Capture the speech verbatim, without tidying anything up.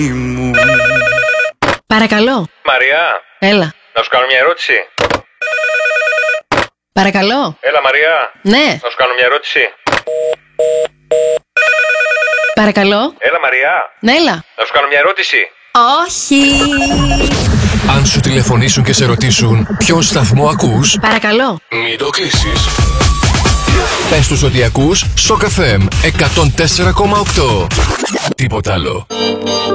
Παρακαλώ. Μαριά. Έλα. Να σου κάνω μια ερώτηση. Παρακαλώ. Έλα Μαριά. Ναι. Να σου κάνω μια ερώτηση. Παρακαλώ. Έλα Μαριά. Ναι, έλα. Να σου κάνω μια ερώτηση. Όχι. Αν σου τηλεφωνήσουν και σε ρωτήσουν ποιον σταθμό ακούς, Παρακαλώ. μην το κλείσεις. Πες τους ότι ακούς Σοκ εφ εμ εκατόν τέσσερα κόμμα οκτώ. Τίποτα άλλο.